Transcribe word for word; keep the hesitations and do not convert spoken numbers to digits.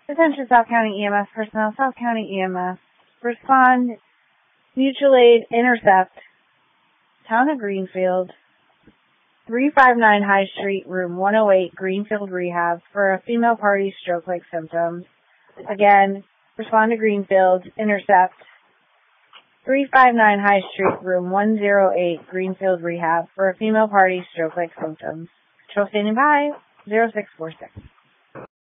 Attention South County E M S personnel, South County E M S. Respond, mutual aid, intercept, Town of Greenfield, three fifty-nine High Street, room one oh eight, Greenfield Rehab, for a female party's stroke-like symptoms. Again, respond to Greenfield, intercept, three fifty-nine High Street, room one oh eight, Greenfield Rehab, for a female party's stroke-like symptoms. Control standing by, zero six four six.